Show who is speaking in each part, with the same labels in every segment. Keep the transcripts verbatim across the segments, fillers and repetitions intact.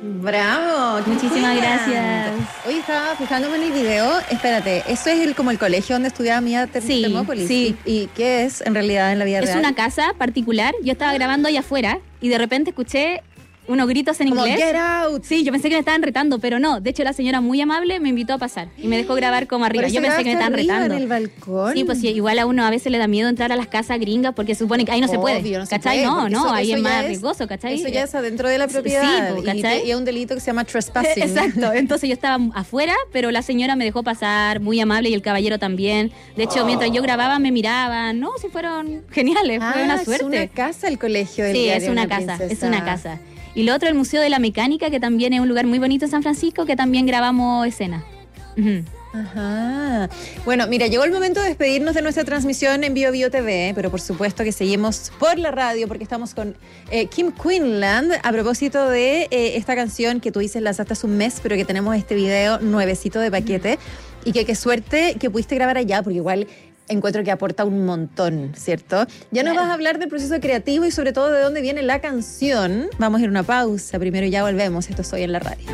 Speaker 1: Bravo,
Speaker 2: muchísimas gracias.
Speaker 1: Hoy estaba fijándome en el video. Espérate, eso es el, como el colegio donde estudiaba Mía Ter-
Speaker 2: sí,
Speaker 1: Termópolis.
Speaker 2: Sí.
Speaker 1: ¿Y, ¿Y qué es en realidad en la vida
Speaker 2: es
Speaker 1: real?
Speaker 2: Es una casa particular. Yo estaba grabando allá afuera y de repente escuché unos gritos en
Speaker 1: como
Speaker 2: inglés.
Speaker 1: Get out.
Speaker 2: Sí, yo pensé que me estaban retando, pero no. De hecho, la señora muy amable me invitó a pasar y me dejó grabar como arriba. Yo pensé que me estaban retando.
Speaker 1: En el balcón.
Speaker 2: Sí, pues sí, igual a uno a veces le da miedo entrar a las casas gringas porque se supone que ahí no se puede.
Speaker 1: Obvio, no se
Speaker 2: ¿Cachai?
Speaker 1: puede,
Speaker 2: no, no,
Speaker 1: eso,
Speaker 2: ahí
Speaker 1: eso
Speaker 2: es más
Speaker 1: es,
Speaker 2: riesgoso, ¿cachai?
Speaker 1: Eso ya es adentro de la propiedad.
Speaker 2: Sí, pues, ¿cachai?
Speaker 1: Y, y es un delito que se llama trespassing.
Speaker 2: Exacto. Entonces yo estaba afuera, pero la señora me dejó pasar, muy amable, y el caballero también. De hecho, oh. mientras yo grababa me miraban. No, sí fueron geniales,
Speaker 1: ah,
Speaker 2: fue una suerte.
Speaker 1: Es una casa el colegio del
Speaker 2: Sí,
Speaker 1: diario
Speaker 2: es una,
Speaker 1: una
Speaker 2: casa,
Speaker 1: princesa.
Speaker 2: es una casa. Y lo otro, el Museo de la Mecánica, que también es un lugar muy bonito en San Francisco, que también grabamos escenas. Uh-huh.
Speaker 1: Ajá. Bueno, mira, llegó el momento de despedirnos de nuestra transmisión en Bio Bio T V, pero por supuesto que seguimos por la radio porque estamos con eh, Kim Quinlan a propósito de eh, esta canción que tú dices lanzaste hace un mes, pero que tenemos este video nuevecito de paquete uh-huh. y que qué suerte que pudiste grabar allá, porque igual encuentro que aporta un montón, ¿cierto? Ya nos vas a hablar del proceso creativo y sobre todo de dónde viene la canción. Vamos a ir a una pausa primero y ya volvemos. Esto es Hoy en la Radio.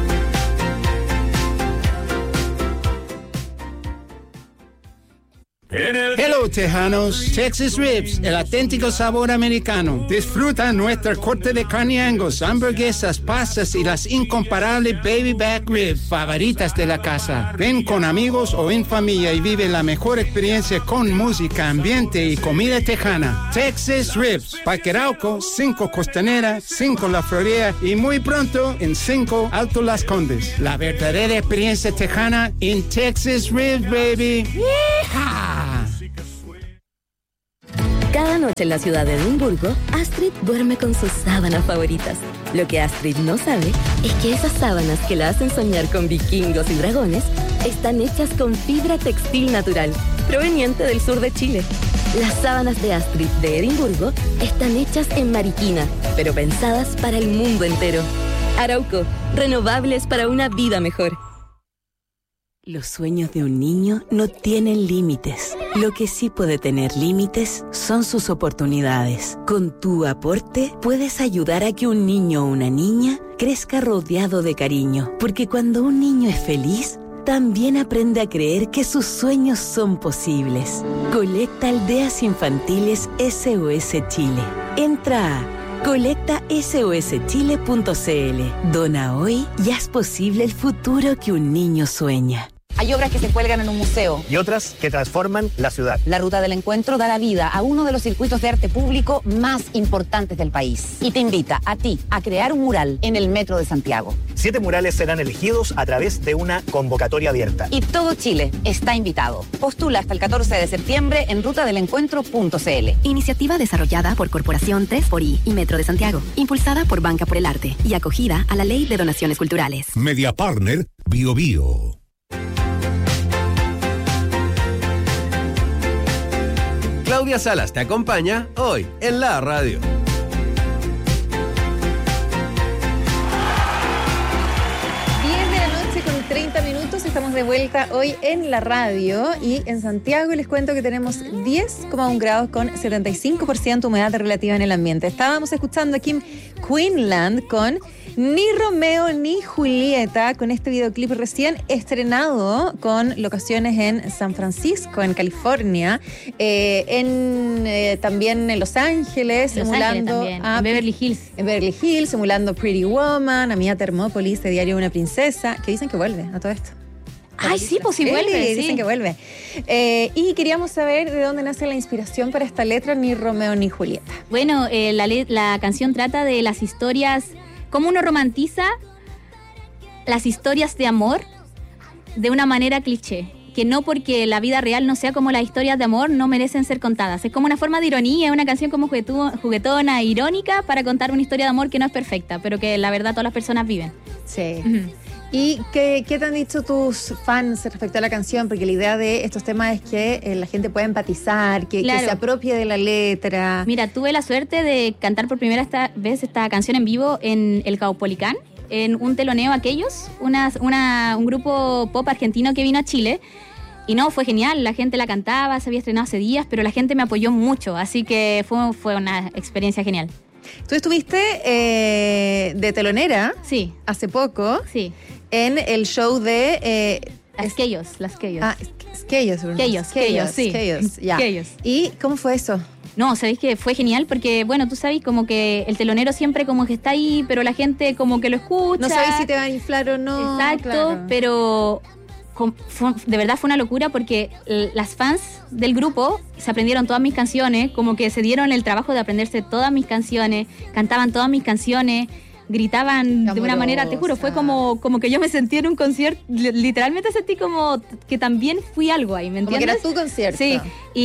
Speaker 3: Hello, tejanos. Texas Ribs, el auténtico sabor americano. Disfruta nuestra corte de carne Angus, hamburguesas, pastas y las incomparables baby back ribs favoritas de la casa. Ven con amigos o en familia y vive la mejor experiencia con música, ambiente y comida tejana. Texas Ribs, Parque Arauco, cinco Costanera, cinco La Florida y muy pronto en cinco Alto Las Condes. La verdadera experiencia tejana en Texas Ribs, baby. ¡Yeehaw!
Speaker 4: Cada noche en la ciudad de Edimburgo, Astrid duerme con sus sábanas favoritas. Lo que Astrid no sabe es que esas sábanas que la hacen soñar con vikingos y dragones están hechas con fibra textil natural, proveniente del sur de Chile. Las sábanas de Astrid de Edimburgo están hechas en Mariquina, pero pensadas para el mundo entero. Arauco, renovables para una vida mejor. Los sueños de un niño no tienen límites. Lo que sí puede tener límites son sus oportunidades. Con tu aporte puedes ayudar a que un niño o una niña crezca rodeado de cariño. Porque cuando un niño es feliz, también aprende a creer que sus sueños son posibles. Colecta Aldeas Infantiles S O S Chile. Entra a colecta S O S chile punto c l. Dona hoy y haz posible el futuro que un niño sueña.
Speaker 5: Hay obras que se cuelgan en un museo.
Speaker 6: Y otras que transforman la ciudad.
Speaker 5: La Ruta del Encuentro dará vida a uno de los circuitos de arte público más importantes del país. Y te invita a ti a crear un mural en el Metro de Santiago.
Speaker 6: Siete murales serán elegidos a través de una convocatoria abierta.
Speaker 5: Y todo Chile está invitado. Postula hasta el catorce de septiembre en ruta del encuentro punto c l.
Speaker 7: Iniciativa desarrollada por Corporación tres por I y Metro de Santiago. Impulsada por Banca por el Arte y acogida a la Ley de Donaciones Culturales.
Speaker 8: Media Partner Bio Bio.
Speaker 9: Claudia Salas te acompaña hoy en la radio.
Speaker 1: diez de la noche con treinta minutos, estamos de vuelta hoy en la radio y en Santiago les cuento que tenemos diez coma uno grados con setenta y cinco por ciento humedad relativa en el ambiente. Estábamos escuchando a Kim Quinlan con Ni Romeo ni Julieta, con este videoclip recién estrenado con locaciones en San Francisco, en California, eh, en eh, también en Los Ángeles,
Speaker 2: Los
Speaker 1: simulando
Speaker 2: Ángeles también,
Speaker 1: a
Speaker 2: en Beverly Hills.
Speaker 1: En Beverly Hills, simulando Pretty Woman, a Mía Termópolis, de Diario de una Princesa, que dicen que vuelve a todo esto.
Speaker 2: Ay, sí, pues sí vuelve.
Speaker 1: Dicen
Speaker 2: sí.
Speaker 1: que vuelve. Eh, y queríamos saber de dónde nace la inspiración para esta letra, Ni Romeo ni Julieta.
Speaker 2: Bueno, eh, la, la canción trata de las historias, cómo uno romantiza las historias de amor de una manera cliché. Que no porque la vida real no sea como las historias de amor no merecen ser contadas. Es como una forma de ironía, una canción como juguetona, irónica, para contar una historia de amor que no es perfecta, pero que la verdad todas las personas viven.
Speaker 1: Sí.
Speaker 2: Uh-huh.
Speaker 1: ¿Y qué, qué te han dicho tus fans respecto a la canción? Porque la idea de estos temas es que eh, la gente pueda empatizar, que,
Speaker 2: claro.
Speaker 1: que se apropie de la letra.
Speaker 2: Mira, tuve la suerte de cantar por primera esta vez esta canción en vivo en el Caupolicán, en un teloneo aquellos, una, una, un grupo pop argentino que vino a Chile. Y no, fue genial, la gente la cantaba, se había estrenado hace días, pero la gente me apoyó mucho, así que fue, fue una experiencia genial.
Speaker 1: Tú estuviste eh, de telonera.
Speaker 2: Sí.
Speaker 1: Hace poco.
Speaker 2: Sí.
Speaker 1: En el show de... Eh,
Speaker 2: las Keyos, las Keyos.
Speaker 1: Ah, Keyos.
Speaker 2: Keyos, Keyos, sí.
Speaker 1: Keyos, ya.
Speaker 2: Keyos.
Speaker 1: ¿Y cómo fue eso?
Speaker 2: No, sabéis que fue genial porque, bueno, tú sabes como que el telonero siempre como que está ahí, pero la gente como que lo escucha.
Speaker 1: No sabes si te van a inflar o no.
Speaker 2: Exacto,
Speaker 1: claro.
Speaker 2: pero con, fue, de verdad fue una locura porque l- las fans del grupo se aprendieron todas mis canciones, como que se dieron el trabajo de aprenderse todas mis canciones, cantaban todas mis canciones, gritaban de una manera, te juro, fue como, como que yo me sentí en un concierto, literalmente sentí como que también fui algo ahí, ¿me entiendes?
Speaker 1: Como que era tu concierto.
Speaker 2: Sí,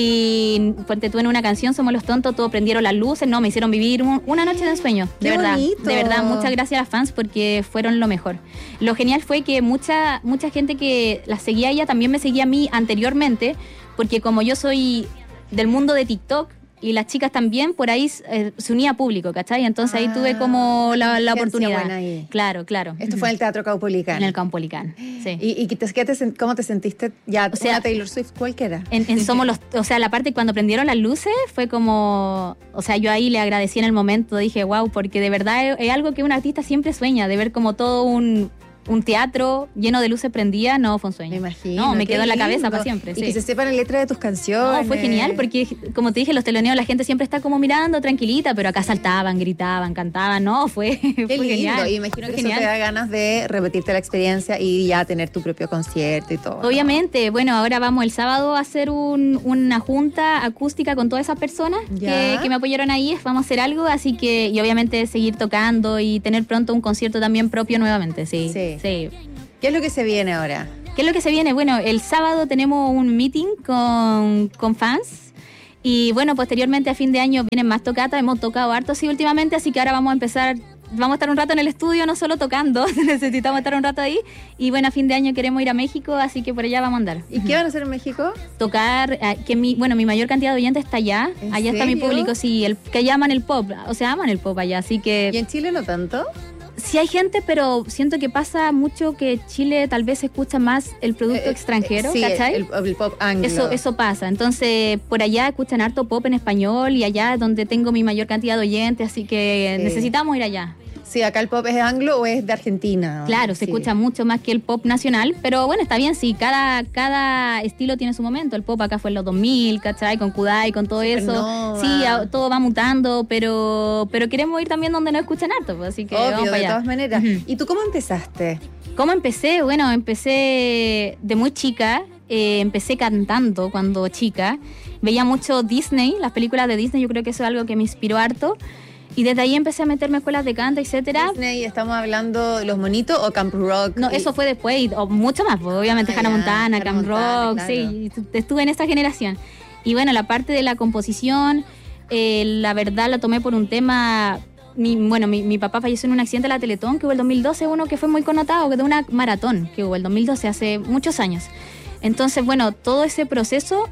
Speaker 2: y ponte tú en una canción, Somos los Tontos, todos prendieron las luces, no, me hicieron vivir un, una noche de ensueño, de
Speaker 1: Qué
Speaker 2: verdad,
Speaker 1: bonito.
Speaker 2: de verdad, muchas gracias a las fans porque fueron lo mejor. Lo genial fue que mucha, mucha gente que la seguía a ella también me seguía a mí anteriormente, porque como yo soy del mundo de TikTok, y las chicas también, por ahí eh, se unía público, ¿cachai? Entonces ah, ahí tuve como la, la oportunidad.
Speaker 1: Ahí.
Speaker 2: Claro, claro.
Speaker 1: Esto fue en el Teatro Caupolicán.
Speaker 2: En el Caupolicán, sí.
Speaker 1: ¿Y, y qué te, qué te, cómo te sentiste? Ya,
Speaker 2: o sea,
Speaker 1: una Taylor Swift cualquiera.
Speaker 2: En, en Somos los... O sea, la parte cuando prendieron las luces fue como... O sea, yo ahí le agradecí en el momento, dije, wow, porque de verdad es, es algo que un artista siempre sueña, de ver como todo un... un teatro lleno de luces prendidas, no, fue un sueño.
Speaker 1: Me imagino.
Speaker 2: No, me quedó en la
Speaker 1: lindo.
Speaker 2: cabeza para siempre.
Speaker 1: Y
Speaker 2: sí.
Speaker 1: que se sepan la letra de tus canciones.
Speaker 2: No, fue genial porque, como te dije, los teloneos la gente siempre está como mirando tranquilita, pero acá saltaban, gritaban, cantaban, no, fue,
Speaker 1: Qué
Speaker 2: fue
Speaker 1: lindo.
Speaker 2: genial.
Speaker 1: Y imagino
Speaker 2: fue
Speaker 1: que
Speaker 2: genial.
Speaker 1: eso te da ganas de repetirte la experiencia y ya tener tu propio concierto y todo.
Speaker 2: Obviamente, ¿no? Bueno, ahora vamos el sábado a hacer un, una junta acústica con todas esas personas que, que me apoyaron ahí, vamos a hacer algo, así que, y obviamente seguir tocando y tener pronto un concierto también propio nuevamente, sí.
Speaker 1: Sí.
Speaker 2: sí.
Speaker 1: ¿Qué es lo que se viene ahora?
Speaker 2: ¿Qué es lo que se viene? Bueno, el sábado tenemos un meeting con, con fans y bueno, posteriormente a fin de año vienen más tocatas, hemos tocado harto sí últimamente, así que ahora vamos a empezar, vamos a estar un rato en el estudio, no solo tocando, necesitamos estar un rato ahí y bueno, a fin de año queremos ir a México, así que por allá vamos a andar.
Speaker 1: ¿Y qué van a hacer en México?
Speaker 2: Tocar, eh, que mi, bueno, mi mayor cantidad de oyentes está allá, allá está mi público, sí, el, que allá aman el pop, o sea, aman el pop allá, así que...
Speaker 1: ¿Y en Chile no tanto?
Speaker 2: Sí hay gente, pero siento que pasa mucho que Chile tal vez escucha más el producto
Speaker 1: eh,
Speaker 2: extranjero,
Speaker 1: eh, sí,
Speaker 2: ¿cachai?
Speaker 1: El, el pop anglo.
Speaker 2: Eso, eso pasa. Entonces, por allá escuchan harto pop en español y allá es donde tengo mi mayor cantidad de oyentes, así que sí. necesitamos ir allá.
Speaker 1: Sí, acá el pop es anglo o es de Argentina.
Speaker 2: Claro, se
Speaker 1: sí.
Speaker 2: escucha mucho más que el pop nacional, pero bueno, está bien, sí, cada, cada estilo tiene su momento. El pop acá fue en los dos mil, ¿cachai? Con Kudai, con todo eso.
Speaker 1: Supernova.
Speaker 2: Sí, a, todo va mutando, pero, pero queremos ir también donde no escuchan harto, pues, así que
Speaker 1: Obvio,
Speaker 2: vamos para allá.
Speaker 1: de todas maneras.
Speaker 2: Uh-huh.
Speaker 1: ¿Y tú cómo empezaste?
Speaker 2: ¿Cómo empecé? Bueno, empecé de muy chica, eh, empecé cantando cuando chica. Veía mucho Disney, las películas de Disney, yo creo que eso es algo que me inspiró harto. Y desde ahí empecé a meterme a escuelas de canto, etcétera.
Speaker 1: Disney, ¿estamos hablando de Los Monitos o Camp Rock?
Speaker 2: No,
Speaker 1: y...
Speaker 2: eso fue después, y, o mucho más, pues, obviamente ah, Hannah Montana,
Speaker 1: Hannah
Speaker 2: Camp
Speaker 1: Montana,
Speaker 2: Rock,
Speaker 1: claro.
Speaker 2: sí, estuve en esa generación. Y bueno, la parte de la composición, eh, la verdad la tomé por un tema... Mi, bueno, mi, mi papá falleció en un accidente de la Teletón que hubo el dos mil doce, uno que fue muy connotado, de una maratón que hubo el dos mil doce, hace muchos años. Entonces, bueno, todo ese proceso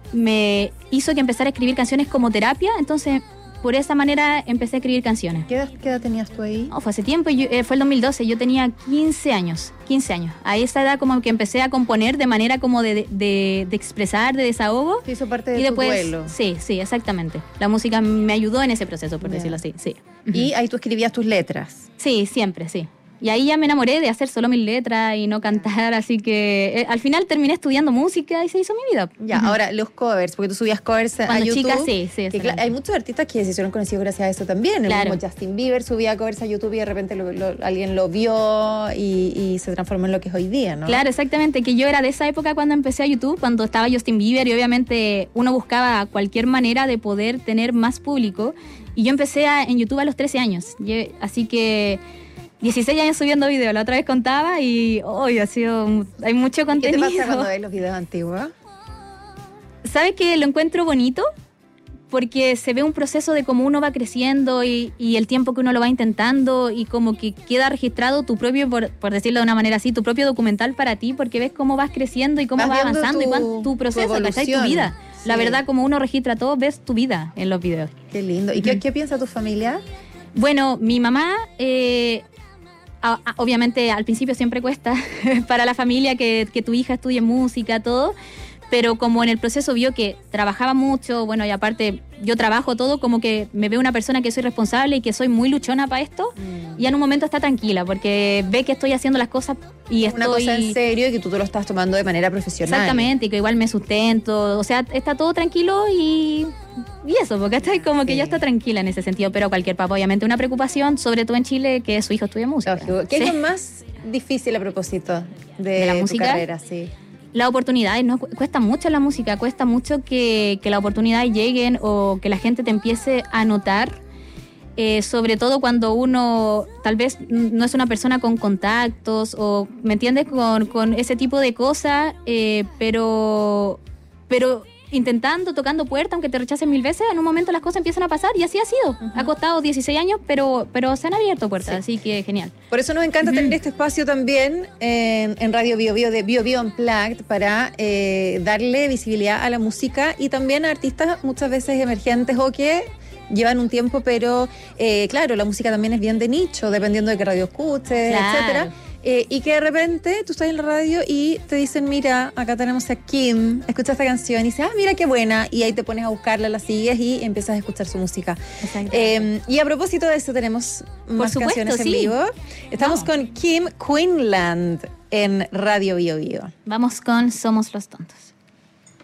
Speaker 2: me hizo que empezara a escribir canciones como terapia, entonces... Por esa manera empecé a escribir canciones.
Speaker 1: ¿Qué edad, qué edad tenías tú ahí?
Speaker 2: Oh, fue hace tiempo, yo, eh, fue el dos mil doce, yo tenía quince años, quince años. A esa edad como que empecé a componer de manera como de, de, de expresar, de desahogo.
Speaker 1: Se hizo parte de
Speaker 2: y
Speaker 1: tu
Speaker 2: después,
Speaker 1: duelo.
Speaker 2: Sí, sí, exactamente. La música me ayudó en ese proceso, por
Speaker 1: Bien.
Speaker 2: decirlo así, sí.
Speaker 1: Y ahí tú escribías tus letras.
Speaker 2: Sí, siempre, sí. Y ahí ya me enamoré de hacer solo mis letras y no cantar, así que eh, al final terminé estudiando música y se hizo mi vida.
Speaker 1: Ya, uh-huh. Ahora los covers, porque tú subías covers
Speaker 2: Cuando
Speaker 1: a YouTube.
Speaker 2: chica, sí, sí.
Speaker 1: Que, claro, hay muchos artistas que se hicieron conocidos gracias a eso también.
Speaker 2: Claro.
Speaker 1: Como Justin Bieber subía covers a YouTube y de repente lo, lo, alguien lo vio y, y se transformó en lo que es hoy día, ¿no?
Speaker 2: Claro, exactamente, que yo era de esa época cuando empecé a YouTube, cuando estaba Justin Bieber y obviamente uno buscaba cualquier manera de poder tener más público. Y yo empecé a, en YouTube a los trece años, yo, así que... dieciséis años subiendo videos, la otra vez contaba y hoy oh, ha sido, hay mucho contenido.
Speaker 1: ¿Qué te pasa cuando ves los videos antiguos?
Speaker 2: ¿Sabes que lo encuentro bonito? Porque se ve un proceso de cómo uno va creciendo y, y el tiempo que uno lo va intentando y como que queda registrado tu propio, por, por decirlo de una manera así, tu propio documental para ti, porque ves cómo vas creciendo y cómo vas, vas avanzando tu, y cuán, tu proceso, tu, ¿cachai? Tu vida. Sí. La verdad, como uno registra todo, ves tu vida en los videos.
Speaker 1: Qué lindo. ¿Y uh-huh. qué, qué piensa tu familia?
Speaker 2: Bueno, mi mamá... Eh, obviamente al principio siempre cuesta para la familia que, que tu hija estudie música, todo, pero como en el proceso vio que trabajaba mucho, bueno, y aparte yo trabajo todo, como que me ve una persona que soy responsable y que soy muy luchona para esto, mm. y en un momento está tranquila, porque ve que estoy haciendo las cosas y estoy...
Speaker 1: Una cosa en serio y que tú te lo estás tomando de manera profesional.
Speaker 2: Exactamente, y que igual me sustento, o sea, está todo tranquilo y... Y eso, porque estoy como que sí. ya está tranquila en ese sentido, pero cualquier papá, obviamente, una preocupación, sobre todo en Chile, que su hijo estudie música.
Speaker 1: Lógico. ¿Qué sí. es lo más difícil a propósito de,
Speaker 2: ¿De la
Speaker 1: tu
Speaker 2: música?
Speaker 1: carrera? Sí.
Speaker 2: La oportunidad, no, cuesta mucho la música, cuesta mucho que, que las oportunidades lleguen o que la gente te empiece a notar, eh, sobre todo cuando uno tal vez no es una persona con contactos o, ¿me entiendes?, con, con ese tipo de cosas, eh, pero... pero intentando, tocando puertas, aunque te rechacen mil veces, en un momento las cosas empiezan a pasar y así ha sido. Uh-huh. Ha costado dieciséis años, pero, pero se han abierto puertas, sí. así que genial.
Speaker 1: Por eso nos encanta uh-huh. tener este espacio también en, en Radio Bio Bio de Bio Bio Unplugged para eh, darle visibilidad a la música y también a artistas muchas veces emergentes o que llevan un tiempo, pero eh, claro, la música también es bien de nicho, dependiendo de qué radio escuches, claro. etcétera. Eh, y que de repente tú estás en la radio y te dicen, mira, acá tenemos a Kim, escucha esta canción y dices, ah, mira qué buena, y ahí te pones a buscarla, la sigues y empiezas a escuchar su música. Eh, y a propósito de eso tenemos
Speaker 2: Por
Speaker 1: más
Speaker 2: supuesto,
Speaker 1: canciones en
Speaker 2: sí.
Speaker 1: vivo. Estamos
Speaker 2: no.
Speaker 1: con Kim Quinlan en Radio Bio Bio.
Speaker 2: Vamos con Somos los Tontos.